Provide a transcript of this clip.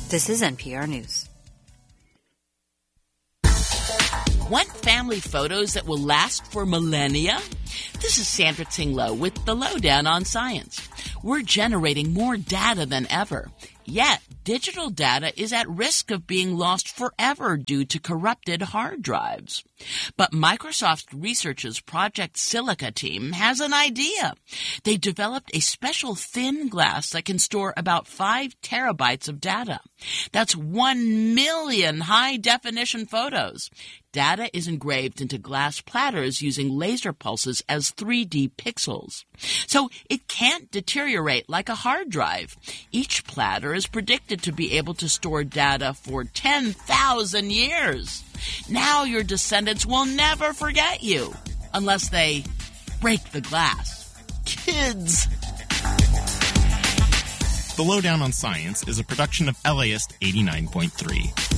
This is NPR News. Want family photos that will last for millennia? This is Sandra Tinglow with the Lowdown on Science. We're generating more data than ever. Yet, digital data is at risk of being lost forever due to corrupted hard drives. But Microsoft Research's Project Silica team has an idea. They developed a special thin glass that can store about 5 terabytes of data. That's 1 million high-definition photos. Data is engraved into glass platters using laser pulses as 3D pixels. So it can't deteriorate like a hard drive. Each platter is predicted to be able to store data for 10,000 years. Now your descendants will never forget you, unless they break the glass. Kids! The Lowdown on Science is a production of LAist 89.3.